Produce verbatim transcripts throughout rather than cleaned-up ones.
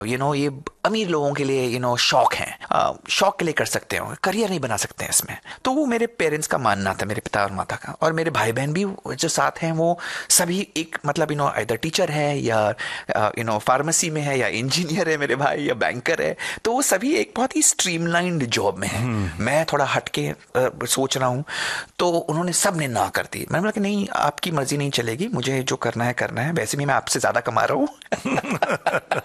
You know ये अमीर लोगों के लिए यू नो शौक है, शौक के लिए कर सकते हो, करियर नहीं बना सकते हैं इसमें। तो वो मेरे पेरेंट्स का मानना था, मेरे पिता और माता का। और मेरे भाई बहन भी जो साथ हैं वो सभी एक मतलब यू नो इधर टीचर है या यू नो फार्मेसी में है या इंजीनियर है मेरे भाई या बैंकर है। तो वो सभी एक बहुत ही स्ट्रीमलाइंड जॉब में है। मैं थोड़ा हटके uh, सोच रहा हूँ। तो उन्होंने सब ने ना कर दी। मैंने बोला कि नहीं, आपकी मर्जी नहीं चलेगी, मुझे जो करना है करना है, वैसे भी मैं आपसे ज्यादा कमा रहा हूँ।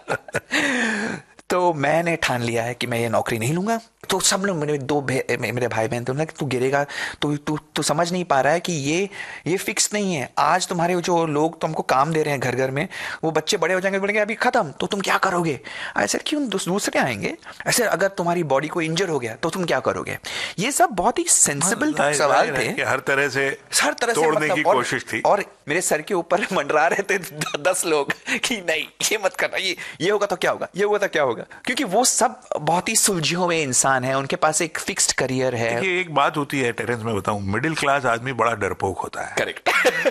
तो मैंने ठान लिया है कि मैं ये नौकरी नहीं लूंगा। तो सब लोग, मेरे दो मेरे भाई बहन थे, उन्होंने कि तू गिरेगा, तू तू तू समझ नहीं पा रहा है कि ये ये फिक्स नहीं है। आज तुम्हारे जो लोग तुमको काम दे रहे हैं घर घर में, वो बच्चे बड़े हो जाएंगे, बोलेंगे अभी खत्म, तो तुम क्या करोगे? ऐसे क्यों दूसरे आएंगे? ऐसे अगर तुम्हारी बॉडी को इंजर हो गया तो तुम क्या करोगे? ये सब बहुत ही सेंसिबल सवाल थे। हर तरह से हर तरह से तोड़ने मतलब, की और, कोशिश थी। और मेरे सर के ऊपर मंडरा रहे थे दस लोग कि नहीं ये मत करना, ये ये होगा तो क्या होगा, ये होगा तो क्या होगा। क्योंकि वो सब बहुत ही सुलझे हुए इंसान है, उनके पास एक फिक्स्ड करियर है। देखिए एक बात होती है टेरेंस, में बताऊं, मिडिल क्लास आदमी बड़ा डरपोक होता है। करेक्ट।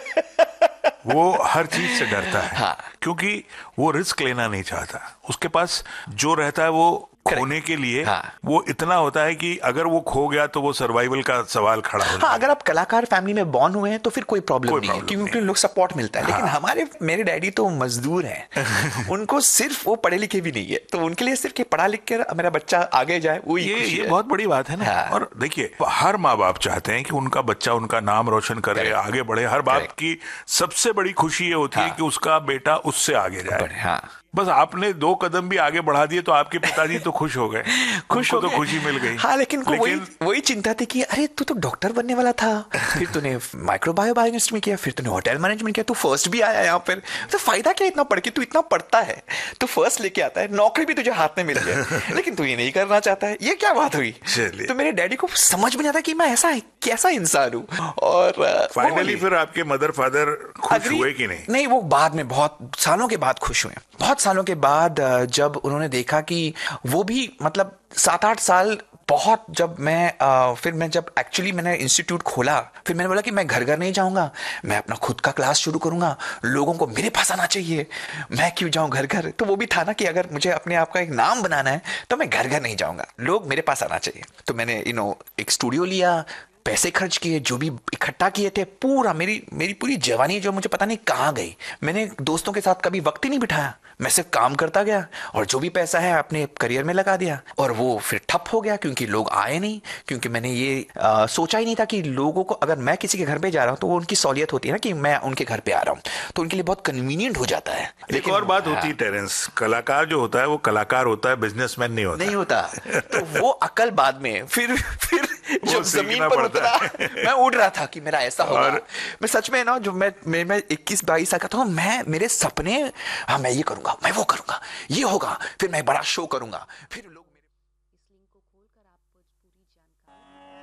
वो हर चीज से डरता है। हाँ। क्योंकि वो रिस्क लेना नहीं चाहता। उसके पास जो रहता है वो खोने के लिए हाँ। वो इतना होता है कि अगर वो खो गया तो वो सर्वाइवल का सवाल खड़ा हो। हाँ, अगर आप कलाकार फैमिली में बॉर्न हुए हैं तो फिर कोई प्रॉब्लम कोई नहीं है, प्रॉब्लम क्योंकि लोग सपोर्ट मिलता है। हाँ। लेकिन हमारे मेरे डैडी तो मजदूर हैं। उनको सिर्फ वो पढ़े लिखे भी नहीं है, तो उनके लिए सिर्फ कि पढ़ा लिख के मेरा बच्चा आगे जाए, वो ये ये बहुत बड़ी बात है ना। हाँ। और देखिए हर माँ बाप चाहते हैं कि उनका बच्चा उनका नाम रोशन करे, आगे बढ़े। हर बाप की सबसे बड़ी खुशी ये होती है कि उसका बेटा उससे आगे जाए। हाँ। बस आपने दो कदम भी आगे बढ़ा दिए तो आपके पिताजी तो खुश हो गए, खुश हो तो खुशी मिल गई। हाँ, लेकिन, लेकिन वही वही चिंता थी कि अरे तू तो डॉक्टर बनने वाला था, फिर तूने माइक्रोबायो बायोकेमिस्ट्री में किया, फिर तूने होटल मैनेजमेंट किया, तू फर्स्ट भी आया यहाँ पर, तो फायदा क्या इतना पढ़ के? तू इतना पढ़ता है, तू फर्स्ट लेके आता है, नौकरी भी तुझे हाथ में मिल जाए, लेकिन तू ये नहीं करना चाहता है। ये क्या बात हुई? तो मेरे डैडी को समझ में नहीं आता कि मैं ऐसा कैसा इंसान हूँ। और फाइनली फिर आपके मदर फादर खुश हुए कि नहीं? नहीं, वो बाद में बहुत सालों के बाद खुश हुए। बहुत सालों के बाद जब उन्होंने देखा कि वो भी मतलब सात आठ साल बहुत, जब मैं आ, फिर मैं जब एक्चुअली मैंने इंस्टीट्यूट खोला, फिर मैंने बोला कि मैं घर घर नहीं जाऊंगा, मैं अपना खुद का क्लास शुरू करूंगा, लोगों को मेरे पास आना चाहिए, मैं क्यों जाऊं घर घर। तो वो भी था ना कि अगर मुझे अपने आप का एक नाम बनाना है तो मैं घर घर नहीं जाऊंगा, लोग मेरे पास आना चाहिए। तो मैंने यू नो एक स्टूडियो लिया, पैसे खर्च किए, जो भी इकट्ठा किए थे, पूरा मेरी मेरी पूरी जवानी जो मुझे पता नहीं कहाँ गई। मैंने दोस्तों के साथ कभी वक्त ही नहीं बिठाया, मैं सिर्फ काम करता गया और जो भी पैसा है अपने करियर में लगा दिया। और वो फिर ठप हो गया क्योंकि लोग आए नहीं, क्योंकि मैंने ये आ, सोचा ही नहीं था कि लोगों को, अगर मैं किसी के घर पे जा रहा हूँ तो वो उनकी सहूलियत होती है ना कि मैं उनके घर पे आ रहा हूँ, तो उनके लिए बहुत कन्वीनियंट हो जाता है। लेकिन और बात होती है टेरेंस, कलाकार जो होता है वो कलाकार होता है, बिजनेसमैन नहीं होता। नहीं होता। तो वो अकल बाद में फिर फिर जब जमीन पर उतरा, मैं उड़ रहा था कि मेरा ऐसा होगा। मैं सच में ना, जो मैं मैं इक्कीस बाईस साल का था, मैं मेरे सपने, हाँ मैं ये करूंगा, मैं वो करूंगा, ये होगा, फिर मैं बड़ा शो करूंगा, फिर लोग